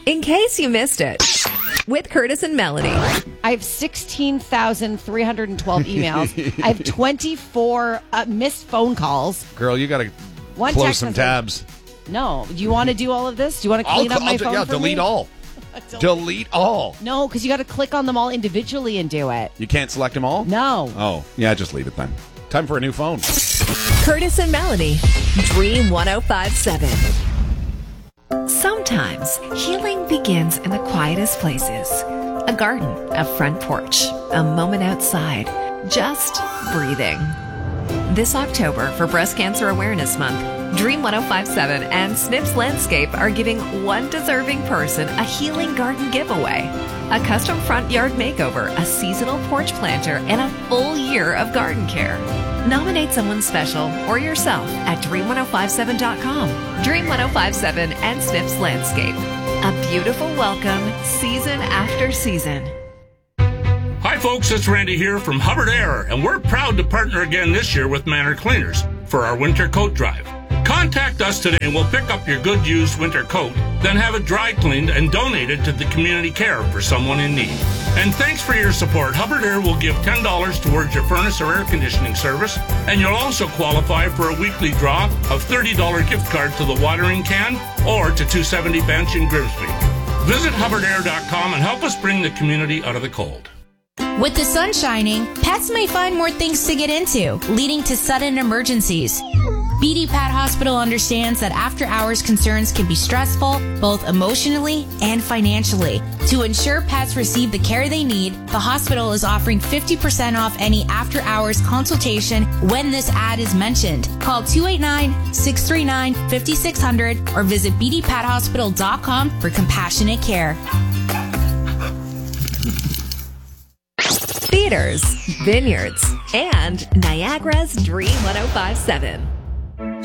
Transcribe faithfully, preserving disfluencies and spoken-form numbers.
In case you missed it, with Curtis and Melanie. I have sixteen thousand three hundred twelve emails. I have twenty-four uh, missed phone calls. Girl, you got to One close text some message. tabs. No. Do you want to do all of this? Do you want to clean I'll, up my I'll, phone Yeah, for delete me? all. Delete all. No, because you got to click on them all individually and do it. You can't select them all? No. Oh, yeah, just leave it then. Time for a new phone. Curtis and Melanie, Dream ten fifty-seven. Sometimes healing begins in the quietest places. A garden, a front porch, a moment outside, just breathing. This October, for Breast Cancer Awareness Month, Dream ten fifty-seven and Snips Landscape are giving one deserving person a healing garden giveaway. A custom front yard makeover, a seasonal porch planter, and a full year of garden care. Nominate someone special or yourself at dream ten fifty-seven dot com. Dream ten fifty-seven and Snips Landscape. A beautiful welcome season after season. Hi folks, it's Randy here from Hubbard Air, and we're proud to partner again this year with Manor Cleaners for our winter coat drive. Contact us today and we'll pick up your good used winter coat, then have it dry cleaned and donated to the community care for someone in need. And thanks for your support. Hubbard Air will give ten dollars towards your furnace or air conditioning service, and you'll also qualify for a weekly draw of thirty dollars gift card to the watering can or to two seventy Bench in Grimsby. Visit hubbard air dot com and help us bring the community out of the cold. With the sun shining, pets may find more things to get into, leading to sudden emergencies. B D Pet Hospital understands that after-hours concerns can be stressful, both emotionally and financially. To ensure pets receive the care they need, the hospital is offering fifty percent off any after-hours consultation when this ad is mentioned. Call two eight nine, six three nine, five six zero zero or visit b d pet hospital dot com for compassionate care. Theaters, vineyards, and Niagara's Dream ten fifty-seven.